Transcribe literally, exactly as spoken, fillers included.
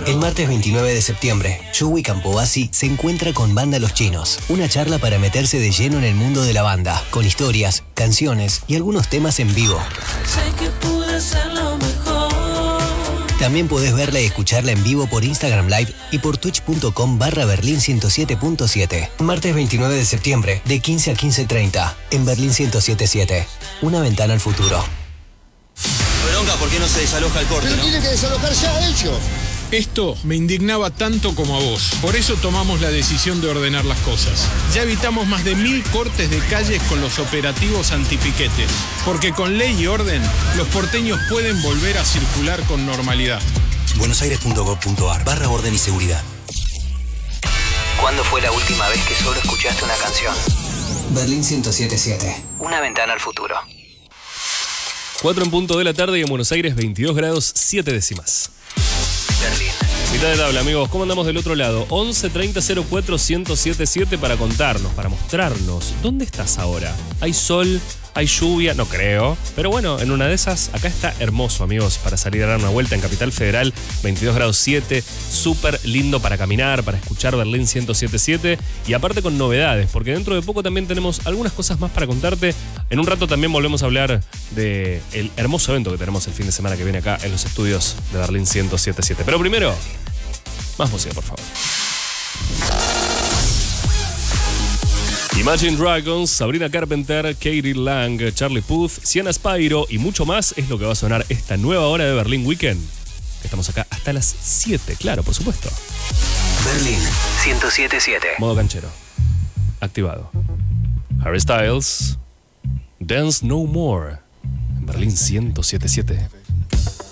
El martes veintinueve de septiembre, Joey Campobasi se encuentra con Banda Los Chinos, una charla para meterse de lleno en el mundo de la banda, con historias, canciones y algunos temas en vivo. Sé que pude hacerlo mejor. También podés verla y escucharla en vivo por Instagram Live y por twitch.com barra Berlín ciento siete punto siete. Martes veintinueve de septiembre, de quince a quince treinta, en Berlín ciento siete punto siete. Una ventana al futuro. Bronca, ¿por qué no se desaloja el corte, Pero no? tiene que desalojar ya ellos. Esto me indignaba tanto como a vos. Por eso tomamos la decisión de ordenar las cosas. Ya evitamos más de mil cortes de calles con los operativos antipiquetes. Porque con ley y orden, los porteños pueden volver a circular con normalidad. buenosaires.gov.ar barra orden y seguridad. ¿Cuándo fue la última vez que solo escuchaste una canción? Berlín ciento siete punto siete. Una ventana al futuro. cuatro en punto de la tarde y en Buenos Aires veintidós grados siete décimas. Berlín. Mitad de tabla, amigos. ¿Cómo andamos del otro lado? once treinta cero cuatro ciento setenta y siete para contarnos, para mostrarnos. ¿Dónde estás ahora? ¿Hay sol? ¿Hay lluvia? No creo. Pero bueno, en una de esas, acá está hermoso, amigos, para salir a dar una vuelta en Capital Federal. veintidós grados siete. Súper lindo para caminar, para escuchar Berlín ciento siete punto siete. Y aparte con novedades, porque dentro de poco también tenemos algunas cosas más para contarte. En un rato también volvemos a hablar del hermoso evento que tenemos el fin de semana que viene acá en los estudios de Berlín ciento siete punto siete. Pero primero, más música, por favor. Imagine Dragons, Sabrina Carpenter, Katie Lang, Charlie Puth, Sienna Spyro y mucho más es lo que va a sonar esta nueva hora de Berlín Weekend. Estamos acá hasta las siete, claro, por supuesto. Berlín ciento siete punto siete. Modo canchero. Activado. Harry Styles, Dance No More. En Berlín ciento siete punto siete.